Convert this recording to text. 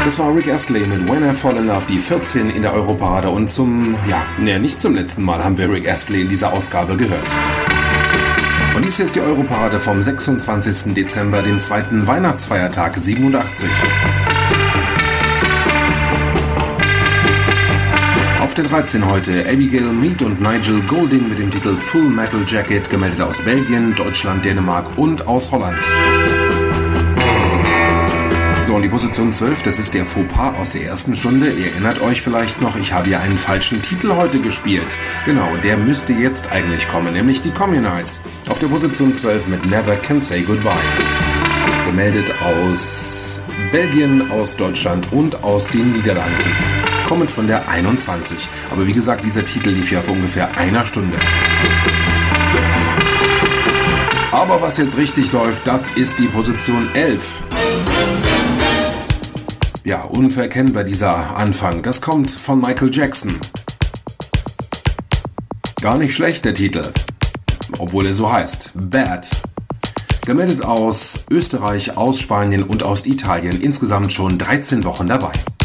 Das war Rick Astley mit When I Fall in Love, die 14 in der Europarade, und nicht zum letzten Mal haben wir Rick Astley in dieser Ausgabe gehört. Und dies hier ist die Europarade vom 26. Dezember, dem zweiten Weihnachtsfeiertag 87. Auf der 13 heute Abigail Mead und Nigel Golding mit dem Titel Full Metal Jacket, gemeldet aus Belgien, Deutschland, Dänemark und aus Holland. So, und die Position 12, das ist der Fauxpas aus der ersten Stunde. Ihr erinnert euch vielleicht noch, ich habe ja einen falschen Titel heute gespielt. Genau, der müsste jetzt eigentlich kommen, nämlich die Communites. Auf der Position 12 mit Never Can Say Goodbye. Gemeldet aus Belgien, aus Deutschland und aus den Niederlanden. Kommend von der 21. Aber wie gesagt, dieser Titel lief ja vor ungefähr einer Stunde. Aber was jetzt richtig läuft, das ist die Position 11. Ja, unverkennbar dieser Anfang. Das kommt von Michael Jackson. Gar nicht schlecht, der Titel. Obwohl er so heißt. Bad. Gemeldet aus Österreich, aus Spanien und aus Italien. Insgesamt schon 13 Wochen dabei.